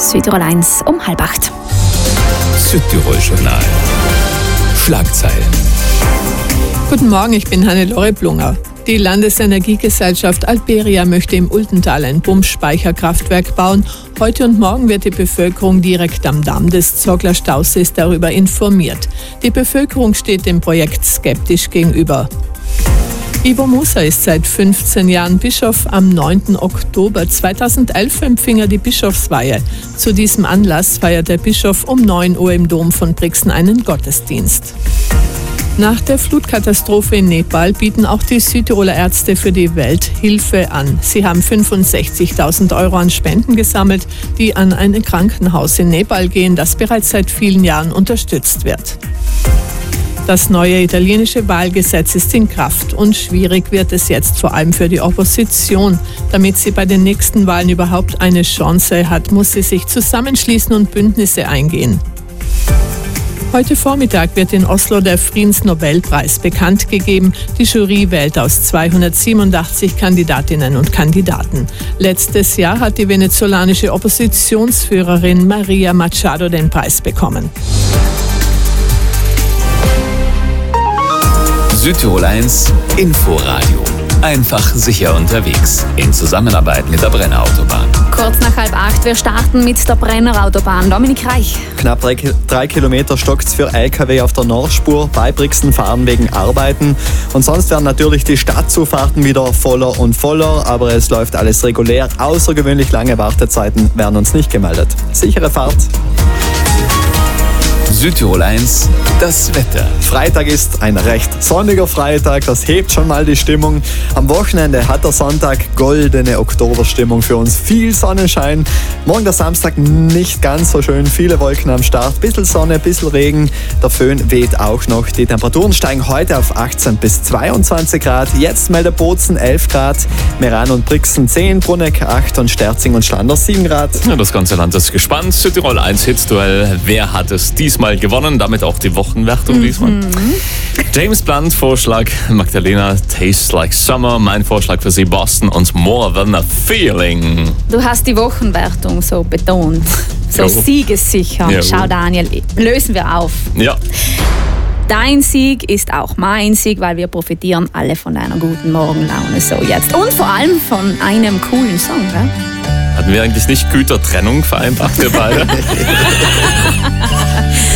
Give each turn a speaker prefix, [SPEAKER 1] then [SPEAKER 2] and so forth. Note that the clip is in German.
[SPEAKER 1] Südtirol 1 um 7:30.
[SPEAKER 2] Südtirol-Journal. Schlagzeilen.
[SPEAKER 3] Guten Morgen, ich bin Hannelore Blunger. Die Landesenergiegesellschaft Alberia möchte im Ultental ein Pumpspeicherkraftwerk bauen. Heute und morgen wird die Bevölkerung direkt am Damm des Zogler Stausees darüber informiert. Die Bevölkerung steht dem Projekt skeptisch gegenüber. Ivo Musa ist seit 15 Jahren Bischof. Am 9. Oktober 2011 empfing er die Bischofsweihe. Zu diesem Anlass feiert der Bischof um 9 Uhr im Dom von Brixen einen Gottesdienst. Nach der Flutkatastrophe in Nepal bieten auch die Südtiroler Ärzte für die Welt Hilfe an. Sie haben 65.000 Euro an Spenden gesammelt, die an ein Krankenhaus in Nepal gehen, das bereits seit vielen Jahren unterstützt wird. Das neue italienische Wahlgesetz ist in Kraft und schwierig wird es jetzt vor allem für die Opposition. Damit sie bei den nächsten Wahlen überhaupt eine Chance hat, muss sie sich zusammenschließen und Bündnisse eingehen. Heute Vormittag wird in Oslo der Friedensnobelpreis bekannt gegeben. Die Jury wählt aus 287 Kandidatinnen und Kandidaten. Letztes Jahr hat die venezolanische Oppositionsführerin Maria Machado den Preis bekommen.
[SPEAKER 2] Südtirol 1 Inforadio. Einfach sicher unterwegs. In Zusammenarbeit mit der Brennerautobahn.
[SPEAKER 1] Kurz nach 7:30, wir starten mit der Brennerautobahn. Dominik Reich.
[SPEAKER 4] Knapp 3 Kilometer stockt's für LKW auf der Nordspur. Bei Brixen fahren wegen Arbeiten. Und sonst werden natürlich die Stadtzufahrten wieder voller und voller. Aber es läuft alles regulär. Außergewöhnlich lange Wartezeiten werden uns nicht gemeldet. Sichere Fahrt.
[SPEAKER 2] Südtirol 1, das Wetter.
[SPEAKER 4] Freitag ist ein recht sonniger Freitag, das hebt schon mal die Stimmung. Am Wochenende hat der Sonntag goldene Oktoberstimmung für uns. Viel Sonnenschein. Morgen der Samstag nicht ganz so schön, viele Wolken am Start. Bisschen Sonne, bisschen Regen. Der Föhn weht auch noch. Die Temperaturen steigen heute auf 18 bis 22 Grad. Jetzt meldet Bozen 11 Grad, Meran und Brixen 10, Bruneck 8 und Sterzing und Schlanders 7 Grad.
[SPEAKER 2] Ja, das ganze Land ist gespannt. Südtirol 1 Hitsduell. Wer hat es diesmal gewonnen? Damit auch die Wochenwertung diesmal. James Blunt Vorschlag, Magdalena Tastes Like Summer. Mein Vorschlag für Sie, Boston und More Than a Feeling.
[SPEAKER 1] Du hast die Wochenwertung so betont. So
[SPEAKER 2] Jo.
[SPEAKER 1] siegessicher.
[SPEAKER 2] Jo.
[SPEAKER 1] Schau, Daniel, lösen wir auf.
[SPEAKER 2] Ja.
[SPEAKER 1] Dein Sieg ist auch mein Sieg, weil wir profitieren alle von deiner guten Morgenlaune. So jetzt. Und vor allem von einem coolen Song, gell?
[SPEAKER 2] Hatten wir eigentlich nicht Gütertrennung vereinbart, wir beide?